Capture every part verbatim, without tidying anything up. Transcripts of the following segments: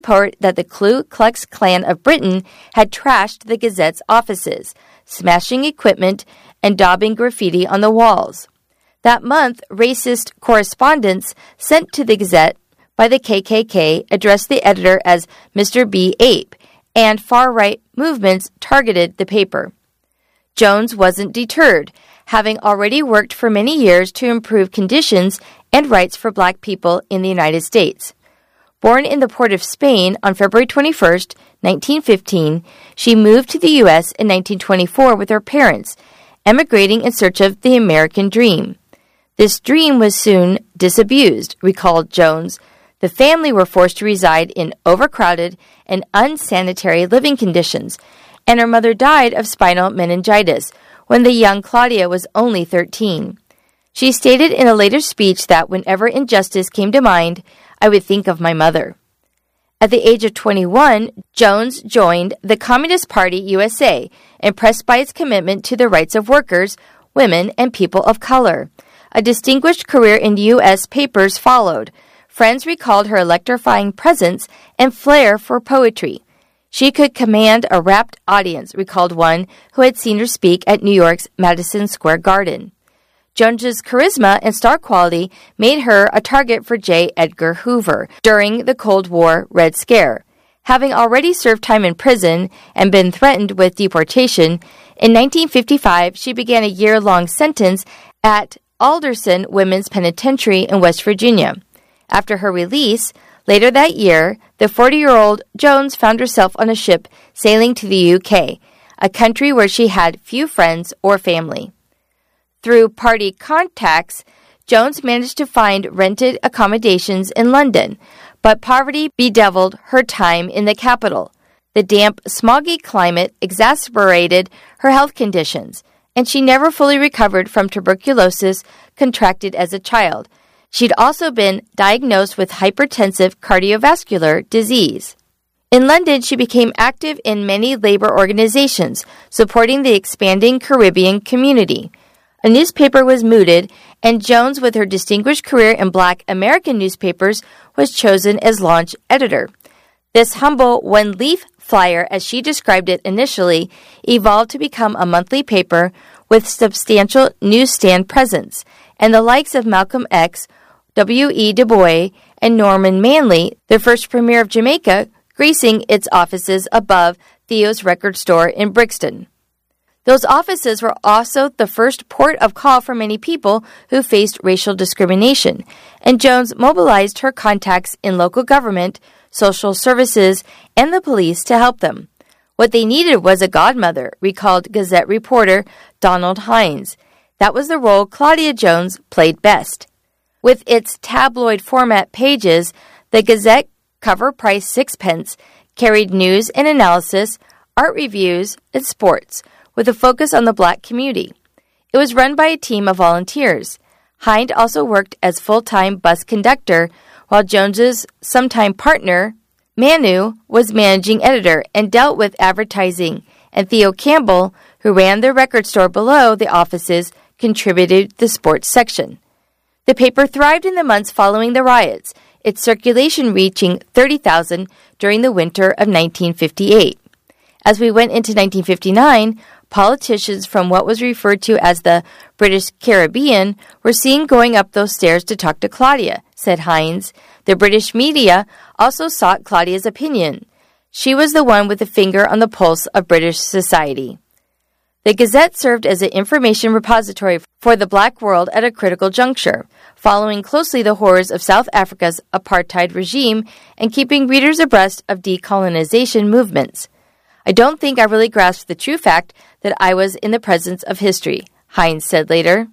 report that the Ku Klux Klan of Britain had trashed the Gazette's offices, smashing equipment and daubing graffiti on the walls. That month, racist correspondence sent to the Gazette by the K K K addressed the editor as Mister B. Ape, and far-right movements targeted the paper. Jones wasn't deterred, having already worked for many years to improve conditions and rights for Black people in the United States. Born in the port of Spain on February twenty-first, nineteen fifteen, she moved to the U S in nineteen twenty-four with her parents, emigrating in search of the American dream. This dream was soon disabused, recalled Jones. The family were forced to reside in overcrowded and unsanitary living conditions, and her mother died of spinal meningitis when the young Claudia was only thirteen. She stated in a later speech that whenever injustice came to mind, I would think of my mother. At the age of twenty-one, Jones joined the Communist Party U S A, impressed by its commitment to the rights of workers, women, and people of color. A distinguished career in U S papers followed. Friends recalled her electrifying presence and flair for poetry. She could command a rapt audience, recalled one who had seen her speak at New York's Madison Square Garden. Jones's charisma and star quality made her a target for J. Edgar Hoover during the Cold War Red Scare. Having already served time in prison and been threatened with deportation, in nineteen fifty-five she began a year-long sentence at Alderson Women's Penitentiary in West Virginia. After her release, later that year, the forty-year-old Jones found herself on a ship sailing to the U K, a country where she had few friends or family. Through party contacts, Jones managed to find rented accommodations in London, but poverty bedeviled her time in the capital. The damp, smoggy climate exacerbated her health conditions, and she never fully recovered from tuberculosis contracted as a child. She'd also been diagnosed with hypertensive cardiovascular disease. In London, she became active in many labor organizations, supporting the expanding Caribbean community. A newspaper was mooted, and Jones, with her distinguished career in Black American newspapers, was chosen as launch editor. This humble one-leaf flyer, as she described it initially, evolved to become a monthly paper with substantial newsstand presence, and the likes of Malcolm X, W E Du Bois, and Norman Manley, the first premier of Jamaica, gracing its offices above Theo's record store in Brixton. Those offices were also the first port of call for many people who faced racial discrimination, and Jones mobilized her contacts in local government, social services, and the police to help them. What they needed was a godmother, recalled Gazette reporter Donald Hines. That was the role Claudia Jones played best. With its tabloid format pages, the Gazette, cover price sixpence, carried news and analysis, art reviews, and sports, with a focus on the Black community. It was run by a team of volunteers. Hind also worked as full-time bus conductor, while Jones's sometime partner, Manu, was managing editor and dealt with advertising, and Theo Campbell, who ran the record store below the offices, contributed the sports section. The paper thrived in the months following the riots, its circulation reaching thirty thousand during the winter of nineteen fifty-eight. As we went into nineteen fifty-nine, politicians from what was referred to as the British Caribbean were seen going up those stairs to talk to Claudia, said Hines. The British media also sought Claudia's opinion. She was the one with the finger on the pulse of British society. The Gazette served as an information repository for the Black world at a critical juncture, following closely the horrors of South Africa's apartheid regime and keeping readers abreast of decolonization movements. I don't think I really grasped the true fact that I was in the presence of history, Hines said later.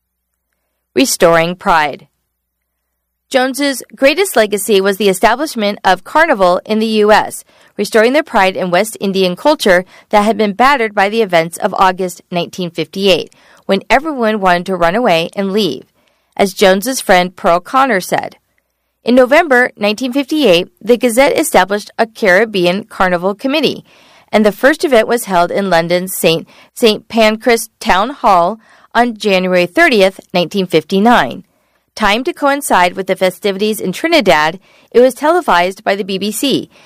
Restoring pride. Jones's greatest legacy was the establishment of Carnival in the U S, restoring the pride in West Indian culture that had been battered by the events of August nineteen fifty-eight, when everyone wanted to run away and leave, as Jones's friend Pearl Connor said. In November nineteen fifty-eight, the Gazette established a Caribbean Carnival Committee, and the first event was held in London's Saint Saint Pancras Town Hall on January thirtieth, nineteen fifty-nine. Timed to coincide with the festivities in Trinidad, it was televised by the B B C,